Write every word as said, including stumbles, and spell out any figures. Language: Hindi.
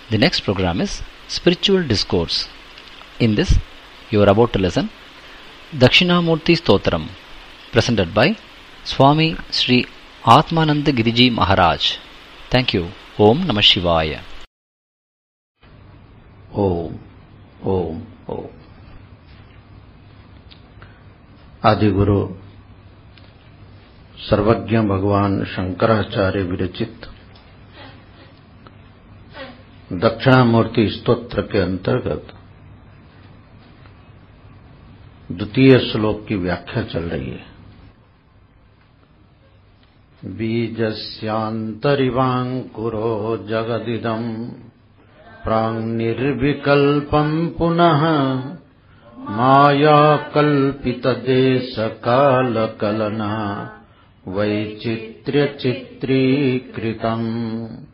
The next program is Spiritual Discourse. In this, you are about to listen Dakshinamurti Stotram, presented by Swami Sri Atmananda Giriji Maharaj. Thank you. Om Namah Shivaya. Om, Om, Om. आदिगुरु सर्वज्ञ भगवान शंकराचार्य विरचित दक्षिणामूर्ति स्तोत्र के अंतर्गत द्वितीय श्लोक की व्याख्या चल रही है। बीजस्यान्तरिवांकुरो जगदिदं प्राङ्निर्विकल्पं पुनः माया कल्पितदेशकालकलना वैचित्र्य चित्रीकृतम्।